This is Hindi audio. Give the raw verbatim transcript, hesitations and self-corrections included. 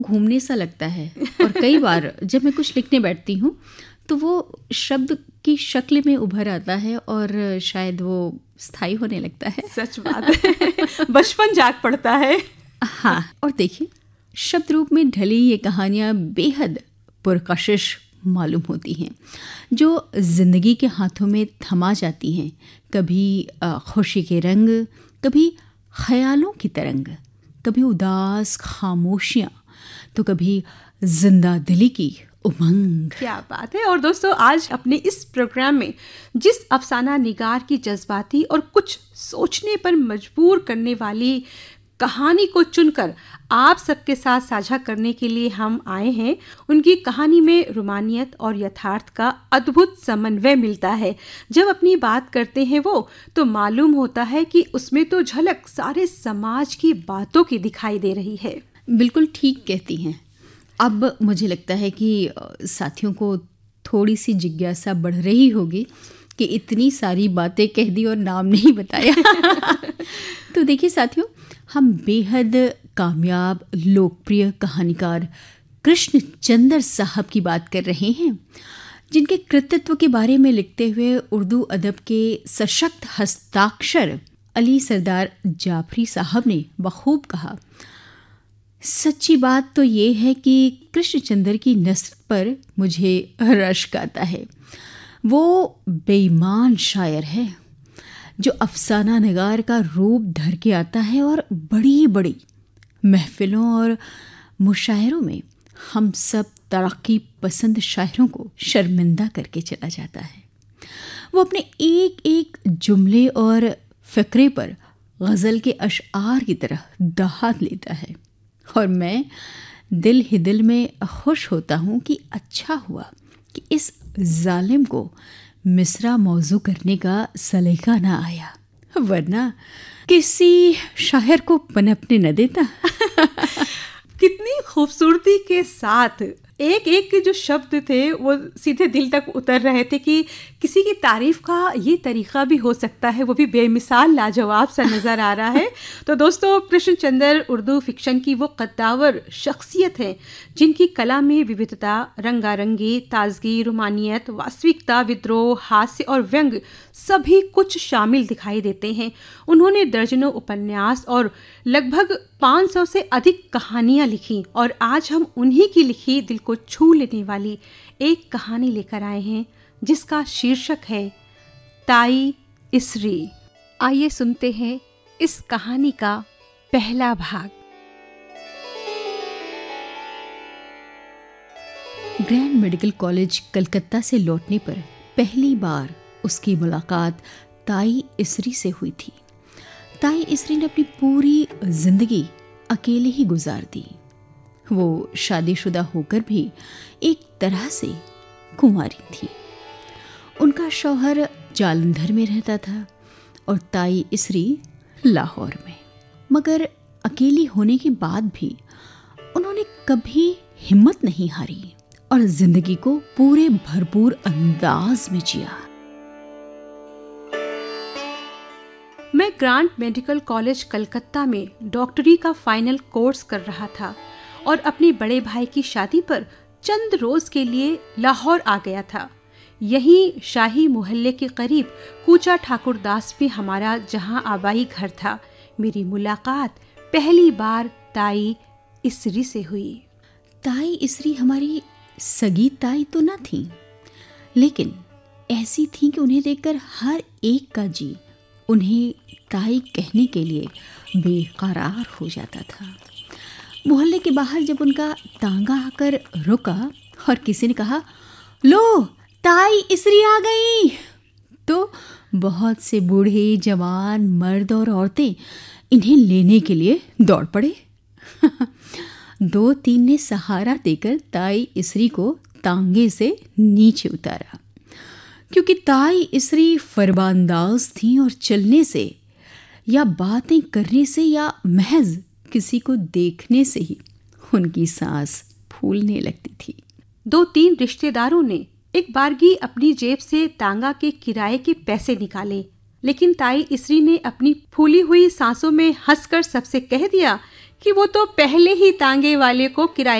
घूमने सा लगता है और कई बार जब मैं कुछ लिखने बैठती हूँ तो वो शब्द की शक्ल में उभर आता है और शायद वो स्थायी होने लगता है। सच बात है, बचपन जाग पड़ता है। हाँ, और देखिए, शब्द रूप में ढली ये कहानियाँ बेहद पुरकशिश मालूम होती हैं, जो जिंदगी के हाथों में थमा जाती हैं। कभी खुशी के रंग, कभी ख्यालों की तरंग, कभी उदास खामोशियाँ, तो कभी जिंदा दिली की उमंग। क्या बात है। और दोस्तों, आज अपने इस प्रोग्राम में जिस अफसाना निगार की जज्बाती और कुछ सोचने पर मजबूर करने वाली कहानी को चुनकर आप सबके साथ साझा करने के लिए हम आए हैं, उनकी कहानी में रोमानियत और यथार्थ का अद्भुत समन्वय मिलता है। जब अपनी बात करते हैं वो, तो मालूम होता है कि उसमें तो झलक सारे समाज की बातों की दिखाई दे रही है। बिल्कुल ठीक कहती हैं। अब मुझे लगता है कि साथियों को थोड़ी सी जिज्ञासा बढ़ रही होगी कि इतनी सारी बातें कह दी और नाम नहीं बताया। तो देखिए साथियों, हम बेहद कामयाब लोकप्रिय कहानीकार कृष्णचंद्र साहब की बात कर रहे हैं, जिनके कृतित्व के बारे में लिखते हुए उर्दू अदब के सशक्त हस्ताक्षर अली सरदार जाफरी साहब ने बखूब कहा, सच्ची बात तो ये है कि कृष्णचंद्र की नस्ल पर मुझे रश्क आता है। वो बेईमान शायर है जो अफसाना नगार का रूप धर के आता है और बड़ी बड़ी महफिलों और मुशायरों में हम सब तरक्की पसंद शायरों को शर्मिंदा करके चला जाता है। वो अपने एक एक जुमले और फ़िक्रे पर गज़ल के अशआर की तरह दहाड़ लेता है और मैं दिल ही दिल में खुश होता हूँ कि अच्छा हुआ कि इस जालिम को मिसरा मौजू करने का सलीका ना आया, वरना किसी शायर को पनपने न देता। कितनी खूबसूरती के साथ एक एक के जो शब्द थे वो सीधे दिल तक उतर रहे थे कि किसी की तारीफ का ये तरीका भी हो सकता है, वो भी बेमिसाल लाजवाब सा नज़र आ रहा है। तो दोस्तों, कृष्णचंद्र उर्दू फिक्शन की वो कद्दावर शख्सियत है जिनकी कला में विविधता, रंगारंगी, ताजगी, रोमानियत, वास्तविकता, विद्रोह, हास्य और व्यंग सभी कुछ शामिल दिखाई देते हैं। उन्होंने दर्जनों उपन्यास और लगभग पाँच सौ से अधिक कहानियाँ लिखी और आज हम उन्हीं की लिखी दिल को छू लेने वाली एक कहानी लेकर आए हैं जिसका शीर्षक है ताई इसरी। आइए सुनते हैं इस कहानी का पहला भाग। ग्रैंड मेडिकल कॉलेज कलकत्ता से लौटने पर पहली बार उसकी मुलाकात ताई इसरी से हुई थी। ताई इसरी ने अपनी पूरी जिंदगी अकेले ही गुजार दी। वो शादीशुदा होकर भी एक तरह से कुंवारी थी। उनका शौहर जालंधर में रहता था और ताई इसरी लाहौर में। मगर अकेली होने के बाद भी उन्होंने कभी हिम्मत नहीं हारी और जिंदगी को पूरे भरपूर अंदाज में जिया। मैं ग्रांड मेडिकल कॉलेज कलकत्ता में डॉक्टरी का फाइनल कोर्स कर रहा था और अपने बड़े भाई की शादी पर चंद रोज के लिए लाहौर आ गया था। यहीं शाही मोहल्ले के करीब कूचा ठाकुरदास में हमारा जहां आबाई घर था, मेरी मुलाकात पहली बार ताई इसरी से हुई। ताई इसरी हमारी सगी ताई तो न थी, लेकिन ऐसी थी कि उन्हें देखकर हर एक का जी उन्हें ताई कहने के लिए बेकरार हो जाता था। मोहल्ले के बाहर जब उनका तांगा आकर रुका और किसी ने कहा, लो ताई इसरी आ गई, तो बहुत से बूढ़े, जवान, मर्द और औरतें इन्हें लेने के लिए दौड़ पड़े। दो तीन ने सहारा देकर ताई इसरी को तांगे से नीचे उतारा, क्योंकि ताई इसरी फरबांदाज थी और चलने से या बातें करने से या महज किसी को देखने से ही उनकी सांस फूलने लगती थी। दो तीन रिश्तेदारों ने एक बारगी अपनी जेब से तांगा के किराए के पैसे निकाले, लेकिन ताई इसरी ने अपनी फूली हुई सांसों में हंसकर सबसे कह दिया कि वो तो पहले ही तांगे वाले को किराए